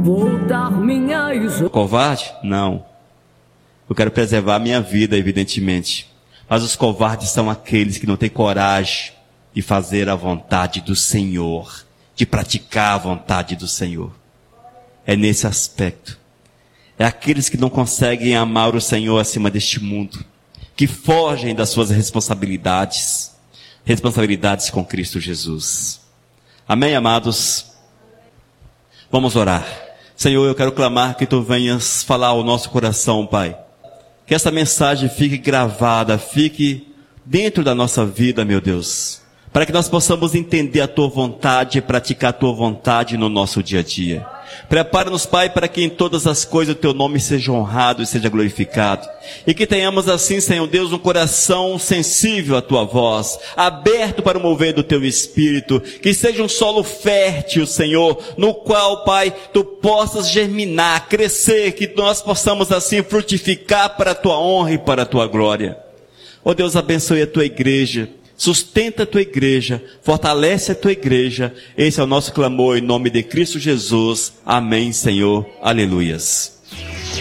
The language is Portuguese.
Vou dar minha Covarde? Não. Eu quero preservar a minha vida, evidentemente. Mas os covardes são aqueles que não têm coragem de fazer a vontade do Senhor, de praticar a vontade do Senhor. É nesse aspecto. É aqueles que não conseguem amar o Senhor acima deste mundo, que fogem das suas responsabilidades com Cristo Jesus. Amém, amados? Vamos orar. Senhor, eu quero clamar que Tu venhas falar ao nosso coração, Pai. Que essa mensagem fique gravada, fique dentro da nossa vida, meu Deus. Para que nós possamos entender a Tua vontade e praticar a Tua vontade no nosso dia a dia. Prepara-nos, Pai, para que em todas as coisas o Teu nome seja honrado e seja glorificado. E que tenhamos assim, Senhor Deus, um coração sensível à Tua voz, aberto para o mover do Teu Espírito. Que seja um solo fértil, Senhor, no qual, Pai, Tu possas germinar, crescer, que nós possamos assim frutificar para a Tua honra e para a Tua glória. Ó Deus, abençoe a Tua igreja. Sustenta a Tua igreja, fortalece a Tua igreja. Esse é o nosso clamor em nome de Cristo Jesus. Amém, Senhor. Aleluias.